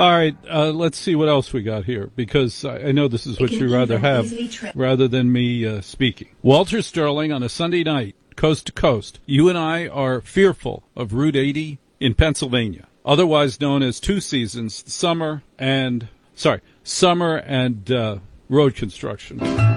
All right, let's see what else we got here, because I know this is what you'd rather have rather than me speaking. Walter Sterling on a Sunday night, coast to coast. You and I are fearful of Route 80 in Pennsylvania, otherwise known as two seasons, summer and road construction.